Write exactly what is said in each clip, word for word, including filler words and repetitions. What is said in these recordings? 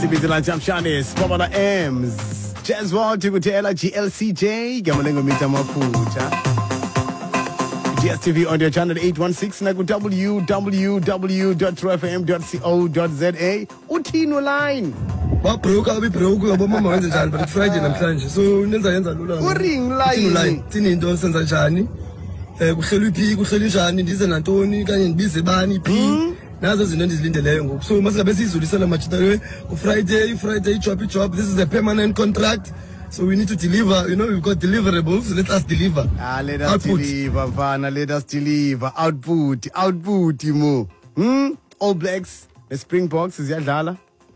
Sibizela Jamshanis, Babala M's, Jazwal Tigutela G L C J, Gamalengo Mita Maputa. G S T V on your channel eight one six, Nagu w w w dot true f m dot co dot z a. Utino line. Ba broke abi broke yabo mama wenze njani but Friday namhlanje so nenza yenza lula uring line utino line thini into senza njani eh kuhlelwa iphi kuhlelwa njani ndize nantoni kanye ndibize bani phi nazo izinto endizilindeleyo ngoku so masingabe sizulisela machitare ku Friday Friday job job this is a permanent contract. So we need to deliver, you know, we've got deliverables, let us deliver. Ah, let us output. deliver, Vana, let us deliver. Output, output, Imo. Hmm? All Blacks, the Springboks, is Yadala.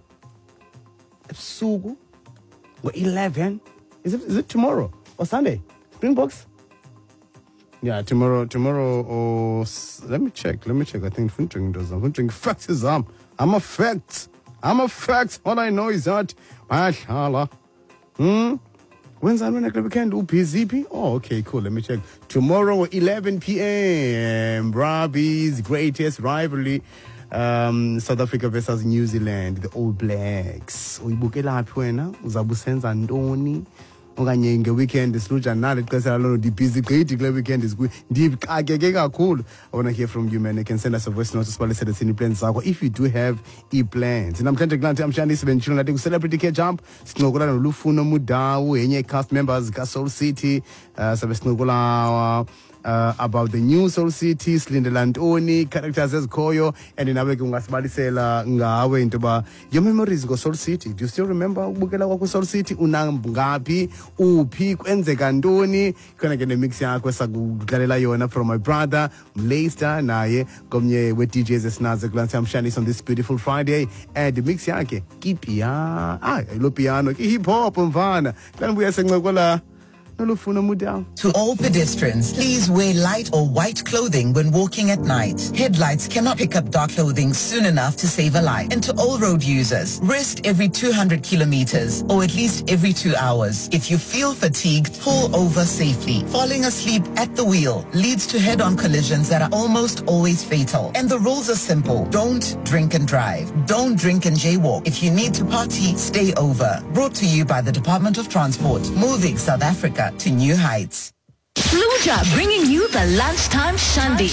Sugu. We're eleven. Is it, is it tomorrow or Sunday? Springboks? Yeah, tomorrow, tomorrow, or let me check, let me check. I think Funching does. Funching facts is um. I'm a fact. I'm a fact. All I know is that, mashallah. Hmm? When's that when I weekend? Oh, P Z P? Oh, okay, cool. Let me check. Tomorrow, eleven p m Brabi's greatest rivalry. Um, South Africa versus New Zealand, the All Blacks. Uyibukela aphi wena? Uzabusenza ntoni? Okanye ngeweekend isluja nalo ixesha lalo ndibhizi gqithi kule weekend isku ndibxakeke kakhulu. I want to hear from you, man. You can send us a voice note sibalisele sini plans zakho if you do have e-plans. Namhlanje kulanti amshani sibenzile ngathi ku celebrity catch jump sincokola noLufuno Mudawu enye cast members ka Soul City uh, sabe sincokola Uh, about the new Soul City, Slindela Ntoni, characters ezikhoyo, and nawe ke ungasibalisela ngawe into ba your memories go Soul City. Do you still remember ukubukela kwakho Soul City? Unangaphi uphi kwenzeka ntoni? Khona ke nemix yakho esakudlalela yona from my brother Mlester naye komnye we D Js esinaze kulansi amshani on this beautiful Friday, and the mix yakhe kipiano ah lo piano ki hip hop mfana kana buya sencokola. To all pedestrians, please wear light or white clothing when walking at night. Headlights cannot pick up dark clothing soon enough to save a life. And to all road users, rest every two hundred kilometers or at least every two hours. If you feel fatigued, pull over safely. Falling asleep at the wheel leads to head-on collisions that are almost always fatal. And the rules are simple. Don't drink and drive. Don't drink and jaywalk. If you need to party, stay over. Brought to you by the Department of Transport, moving South Africa to new heights. Fluja bringing you the lunchtime Shandi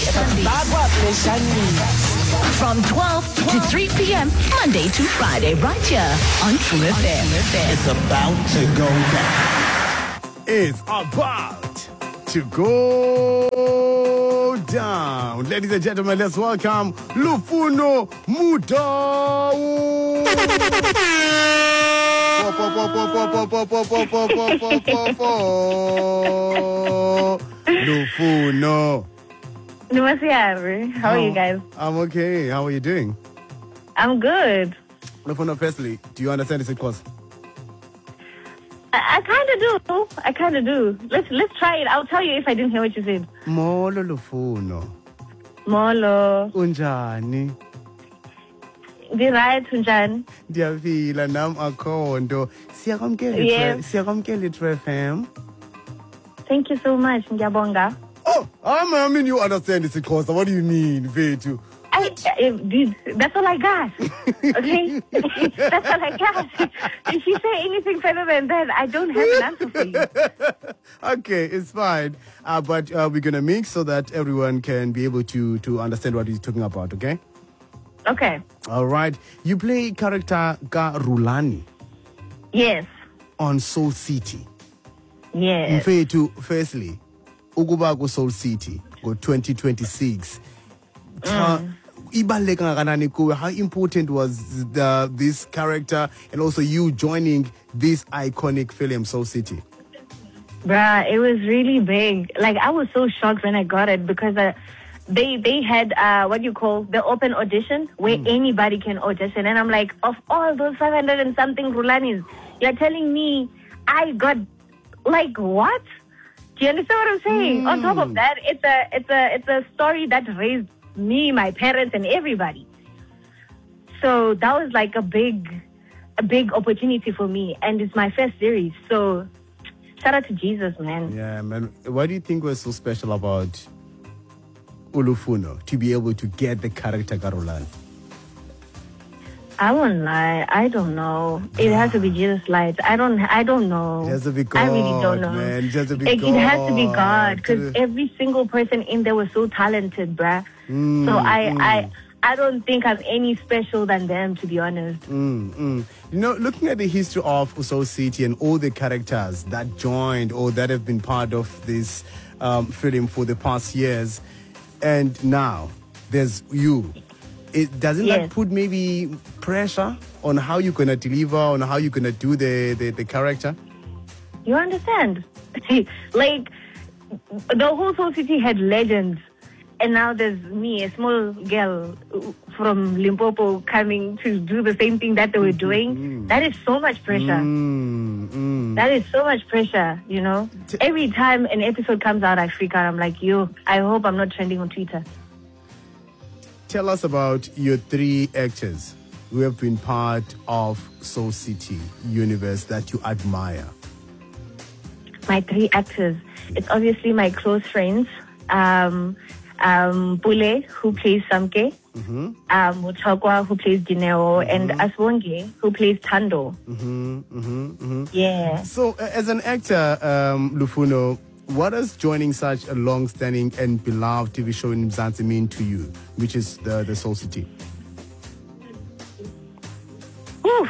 from twelve to three p m Monday to Friday right here on True F M. It's about to go down. It's about to go down. Ladies and gentlemen, let's welcome Lufuno Mudawu. Lufuno. Namaste, how are you guys? I'm okay. How are you doing? I'm good. Lufuno, firstly, do you understand this course? I, I kind of do. I kind of do. Let's let's try it. I'll tell you if I didn't hear what you said. Molo Lufuno. Molo. Unjani? Right, Unjani. Ndiyavila nam akhondo. Siyakwamkela siyakwamkela True F M. Thank you so much, Ngiyabonga. Oh, I mean you understand this course. What do you mean, Vetu? I, I, dude, that's all I got. Okay? That's all I got. If you say anything further than that, I don't have an answer for you. Okay, it's fine. Uh, but uh, we're going to mix so that everyone can be able to, to understand what he's talking about, okay? Okay. All right. You play character Ka Rulani. Yes. On Soul City. Yes. Mfethu, firstly, ukuba ku Soul City go twenty twenty-six. Mm. How important was the, this character and also you joining this iconic film, Soul City? Bruh, it was really big. Like, I was so shocked when I got it because uh, they they had, uh, what you call, the open audition where mm. anybody can audition. And I'm like, of all those five hundred and something Rulanis, you're telling me I got, like, what? Do you understand what I'm saying? Mm. On top of that, it's a it's a it's a story that raised me, my parents, and everybody. So that was like a big, a big opportunity for me, and it's my first series. So shout out to Jesus, man. Yeah, man. What do you think was so special about Ulufuno to be able to get the character Karolani? I won't lie. I don't know. It has to be Jesus Lights. I don't. I don't know. It has to be God, I really don't know. man. It has to be it, God. It has to be God because every single person in there was so talented, bruh. Mm, so I, mm. I, I don't think I'm any special than them, to be honest. Mm, mm. You know, looking at the history of Soul City and all the characters that joined or that have been part of this um, film for the past years, and now there's you. It, doesn't yes. that put maybe pressure on how you're going to deliver, on how you're going to do the, the, the character? You understand? Like, the whole Soul City had legends. And now there's me, a small girl from Limpopo, coming to do the same thing that they were doing. Mm-hmm. That is so much pressure. Mm-hmm. That is so much pressure, you know? T- Every time an episode comes out, I freak out. I'm like, yo, I hope I'm not trending on Twitter. Tell us about your three actors who have been part of Soul City universe that you admire. My three actors. It's obviously my close friends. Um, um, Pule, who plays Samke. Mm-hmm. Um, Mutagwa, who plays Dineo. Mm-hmm. And Aswonge, who plays Tando. Mm-hmm. Mm-hmm. Mm-hmm. Yeah. So, uh, as an actor, um, Lufuno, what does joining such a long-standing and beloved T V show in Mzansi mean to you, which is the, the Soul City? Oof.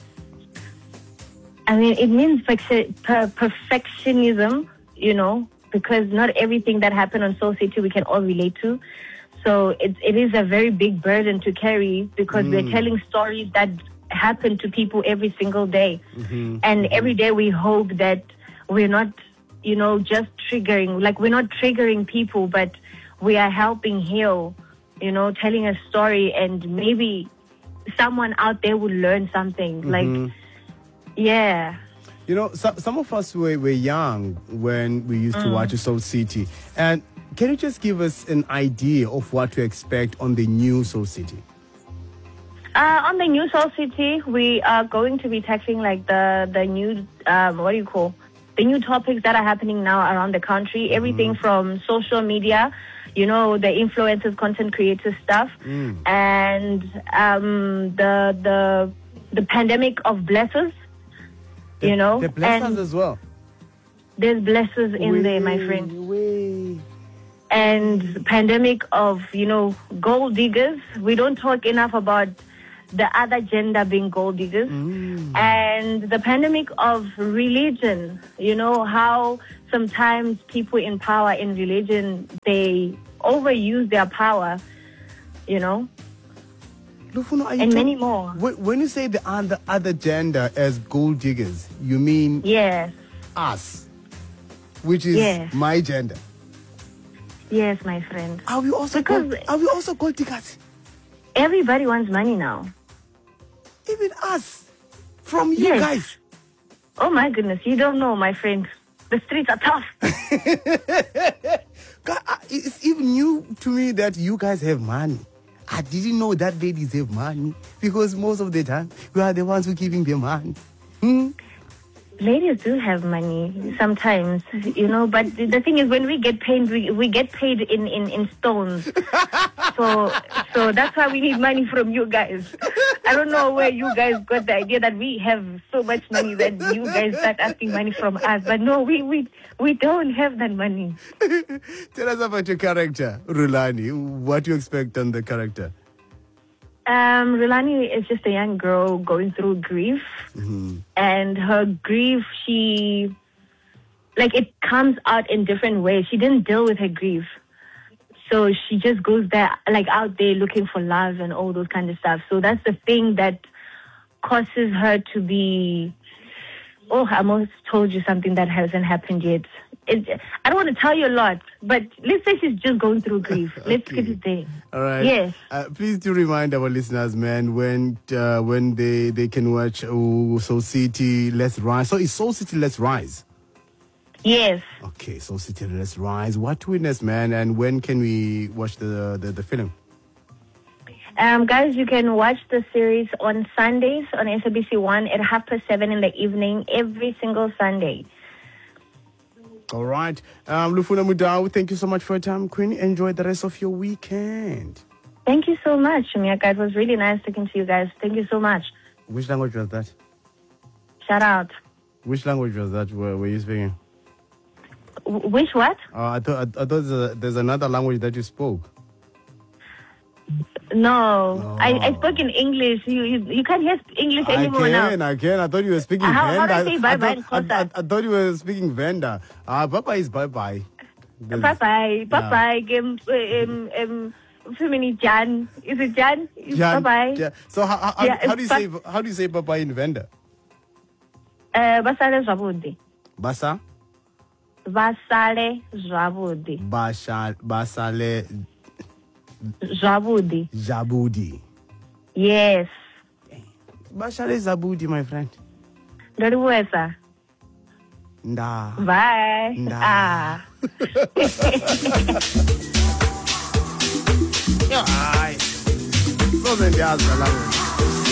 I mean, it means perfec- per- perfectionism, you know, because not everything that happened on Soul City we can all relate to. So it, it is a very big burden to carry because mm. we're telling stories that happen to people every single day. Mm-hmm. And mm-hmm. every day we hope that we're not, you know, just triggering, like we're not triggering people, but we are helping heal, you know, telling a story and maybe someone out there will learn something. Mm-hmm. Like, yeah. You know, some, some of us were, were young when we used mm. to watch Soul City. And can you just give us an idea of what to expect on the new Soul City? Uh, on the new Soul City, we are going to be tackling like the, the new, um, what do you call the new topics that are happening now around the country, mm-hmm. everything from social media, you know, the influencers, content creators stuff, mm. and um, the the the pandemic of blessers, the, you know. The blessers as well. There's blessers in way, there, my friend. Way. And pandemic of, you know, gold diggers. We don't talk enough about the other gender being gold diggers. Mm. And the pandemic of religion, you know, how sometimes people in power in religion, they overuse their power, you know. Lufuno, are you and talk- many more. When you say the other, other gender as gold diggers, you mean yes. us, which is yes. my gender. Yes, my friend. Are we also because gold, are we also gold diggers? Everybody wants money now. Even us, from you yes. guys. Oh my goodness, you don't know, my friend. The streets are tough. God, it's even new to me that you guys have money. I didn't know that ladies have money because most of the time we are the ones who giving them money. Hmm? Ladies do have money sometimes, you know, but the thing is when we get paid, we, we get paid in, in, in stones. so so that's why we need money from you guys. I don't know where you guys got the idea that we have so much money that you guys start asking money from us. But no, we, we, we don't have that money. Tell us about your character, Rulani. What do you expect on the character? Um, Rulani is just a young girl going through grief. Mm-hmm. And her grief, she, like, it comes out in different ways. She didn't deal with her grief. So she just goes there, like, out there looking for love and all those kind of stuff. So that's the thing that causes her to be, oh, I almost told you something that hasn't happened yet. It, I don't want to tell you a lot, but let's say she's just going through grief. Okay. Let's get it there. All right. Yes. Uh, please do remind our listeners, man, when uh, when they, they can watch oh, Soul City Let's Rise. So it's Soul City Let's Rise? Yes. Okay, Soul City Let's Rise. What to witness, man, and when can we watch the, the, the film? Um, guys, you can watch the series on Sundays on S A B C one at half past seven in the evening every single Sunday. All right. Um, Lufuno Mudau, thank you so much for your time, Queen. Enjoy the rest of your weekend. Thank you so much, Miaka. It was really nice talking to you guys. Thank you so much. Which language was that? Shout out. Which language was that? Were, were you speaking? W- which what? Uh, I thought I, I thought there's, a, there's another language that you spoke. No, No. I, I spoke in English. You you, you can't hear English I anymore can, now. I can. I thought you were speaking How- how Venda. do I say bye-bye I, in thought, I, I, I thought you were speaking Venda. Ah, bye bye is bye bye. Bye bye, bye bye. Um, um, um, Femini Jan. Is it Jan? Bye bye. Yeah. So how, how, Yeah, how do you it's say how do you say bye bye in Venda? Uh, Basale Zwabudi. Basa? Basale Zwabudi. Basha Basale Zwabudi. Zabudi. Yes. Bashale Zabudi, my friend. Ndoriwesa. Nda. Bye. Nda. Ah. Yeah, I. So then, the other language.